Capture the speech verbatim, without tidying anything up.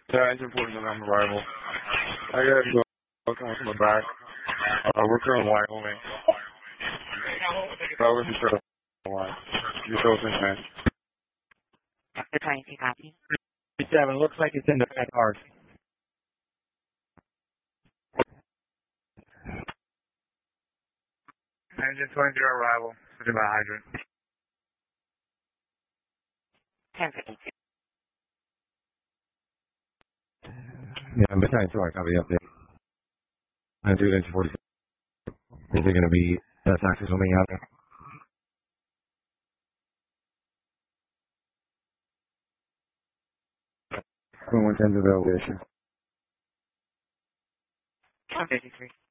Yeah, engine forty-seven on arrival. I gotta go. I'll come from the back. Uh, we're currently in Wyoming. Uh, we're just trying to line. You're so man. The twenty-two copy. Seven looks like it's in the back arc. Engine twenty-two arrival. Sitting by hydrant. ten fifty-two. Yeah, I'm trying to copy update. I do engine forty-seven. Is it going to be uh, taxi something out there? one ten to the elevation. ten fifty-three.